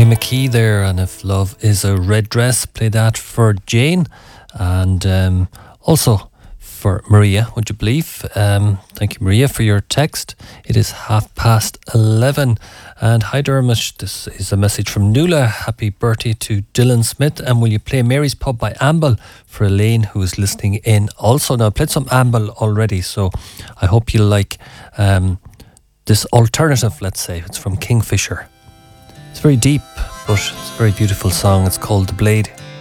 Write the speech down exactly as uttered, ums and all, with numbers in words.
McKee there, and If Love Is a Red Dress, play that for Jane, and um, also for Maria, would you believe? Um, thank you, Maria, for your text. It is half past eleven. And hi, Dermot, this is a message from Nuala. Happy birthday to Dylan Smith. And will you play Mary's Pub by Amble for Elaine, who is listening in also? Now, I played some Amble already, so I hope you like um, this alternative, let's say. It's from Kingfisher. It's very deep, but it's a very beautiful song. It's called The Blade.